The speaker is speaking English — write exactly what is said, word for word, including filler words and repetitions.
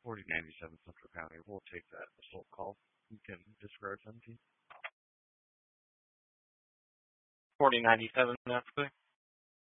forty ninety-seven Central County. We'll take that assault call. You can disregard seventeen. forty ninety-seven, that's clear.